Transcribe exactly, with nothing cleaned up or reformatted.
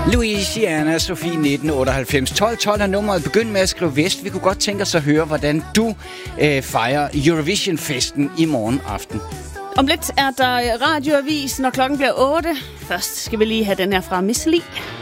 Louisiana, Sofie nitten otteoghalvfems. tolv tolv er nummeret. Begynd med at skrive vest. Vi kunne godt tænke os at høre, hvordan du øh, fejrer Eurovision-festen i morgen aften. Om lidt er der radioavis, når klokken bliver otte. Først skal vi lige have den her fra Miss Li.